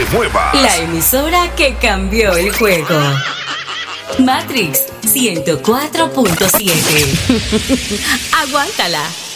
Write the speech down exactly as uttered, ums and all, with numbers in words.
muevas. La emisora que cambió el juego. Matrix ciento cuatro punto siete. Aguántala.